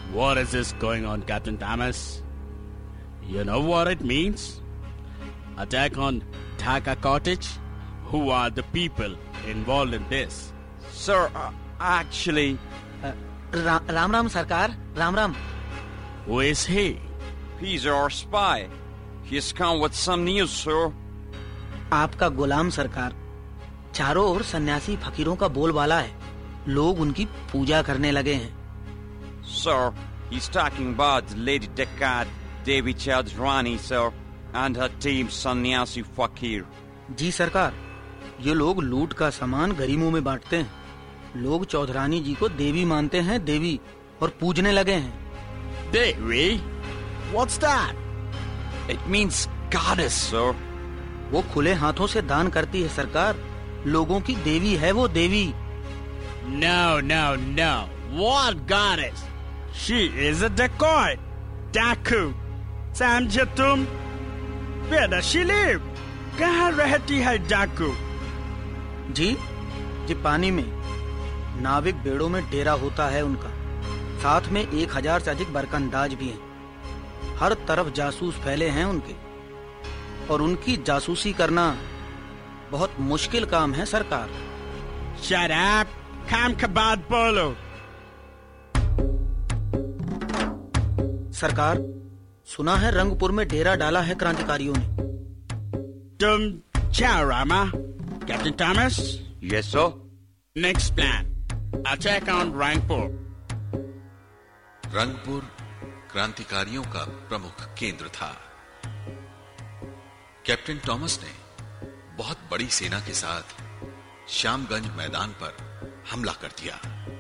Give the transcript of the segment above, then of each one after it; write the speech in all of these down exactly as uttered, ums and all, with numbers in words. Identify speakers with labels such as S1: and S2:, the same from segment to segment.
S1: What is this going on, Captain Thomas? You know what it means? Attack on Dhaka Cottage? Who are the people involved in this?
S2: Sir, uh, actually...
S3: Uh, Ra- Ram Ram Sarkar, Ram Ram.
S1: Who is he?
S2: He's our spy. He has come with some news, sir.
S3: आपका गुलाम सरकार। चारों ओर सन्यासी फकीरों का बोलबाला है। लोग उनकी पूजा करने लगे हैं।
S2: Sir, he's talking about Lady Dekat, Devi Chaudhrani, sir, and her team सन्यासी फकीर।
S3: जी सरकार, ये लोग लूट का सामान गरीबों में बांटते हैं। लोग चौधरानी जी को देवी मानते हैं, देवी, और पूजने लगे हैं।
S1: देवी? What's that?
S2: It means goddess, sir.
S3: वो खुले हाथों से दान करती है सरकार। लोगों की देवी है वो देवी।
S1: No, no, no. What goddess? She is a dacoit. Daku. समझे तुम? Where does she live? कहाँ रहती है डाकू?
S3: जी, जी पानी में। नाविक बेड़ों में डेरा होता है उनका। साथ में एक हजार से अधिक बरकंदाज भी हैं। हर तरफ जासूस फैले हैं उनके, और उनकी जासूसी करना बहुत मुश्किल काम है सरकार।
S1: Shut up! काम का बात बोलो।
S3: सरकार, सुना है रंगपुर में डेरा डाला है क्रांतिकारियों ने।
S1: तुम जाओ Rama. Captain Thomas?
S2: Yes, sir.
S1: Next plan. Attack on Rangpur.
S4: Rangpur क्रांतिकारियों का प्रमुख केंद्र था। कैप्टन थॉमस ने बहुत बड़ी सेना के साथ श्यामगंज मैदान पर हमला कर दिया,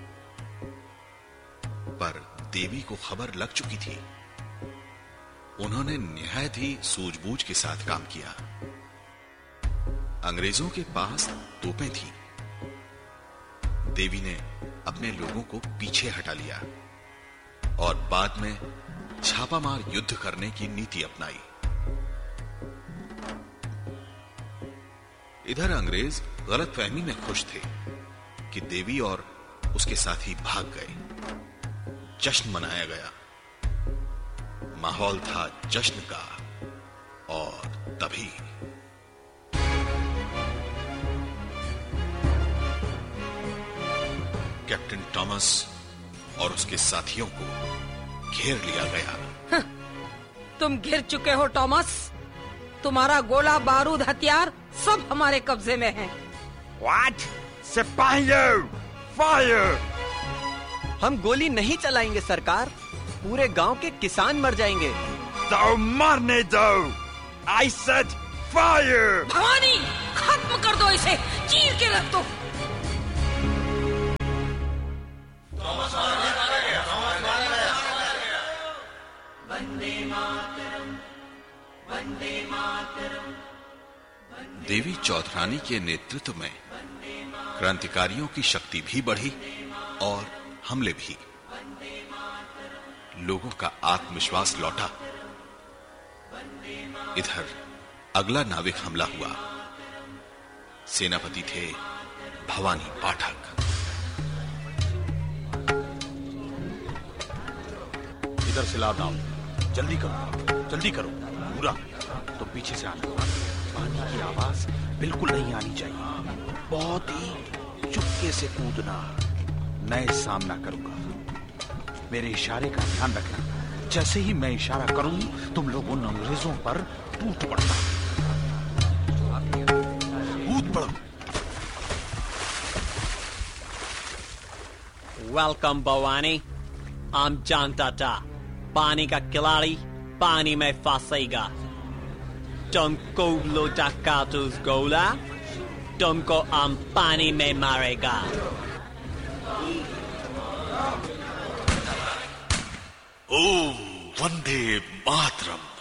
S4: पर देवी को खबर लग चुकी थी। उन्होंने निहायत ही सूझबूझ के साथ काम किया। अंग्रेजों के पास तोपें थीं। देवी ने अपने लोगों को पीछे हटा लिया और बाद में छापामार युद्ध करने की नीति अपनाई। इधर अंग्रेज गलतफहमी में खुश थे कि देवी और उसके साथी भाग गए। जश्न मनाया गया। माहौल था जश्न का, और तभी कैप्टन थॉमस और उसके साथियों को घेर लिया गया।
S5: तुम घिर चुके हो थॉमस। तुम्हारा गोला बारूद हथियार सब हमारे कब्जे में है।
S2: What? सिपाहियों, फायर!
S6: हम गोली नहीं चलाएंगे सरकार। पूरे गांव के किसान मर जाएंगे।
S2: तो मरने दो। I said fire!
S5: भवानी, खत्म कर दो इसे, चीर के रख दो।
S4: देवी चौधरानी के नेतृत्व में क्रांतिकारियों की शक्ति भी बढ़ी और हमले भी। लोगों का आत्मविश्वास लौटा। इधर अगला नाविक हमला हुआ। सेनापति थे भवानी पाठक।
S7: इधर से लाद आओ। जल्दी करो, जल्दी करो। पूरा तो पीछे से आना। पानी की आवाज बिल्कुल नहीं आनी चाहिए। बहुत ही चुपके से कूदना। मैं सामना करूंगा। मेरे इशारे का ध्यान रखना। जैसे ही मैं इशारा करूं, तुम लोग उन अंग्रेजों पर टूट पड़ना। कूद पड़ो।
S6: वेलकम भवानी। हम जानता था पानी का खिलाड़ी पानी में फंसेगा। तुमको लौटा उस गोला, तुमको हम पानी में मारेगा।
S4: ओम वंदे मातरम।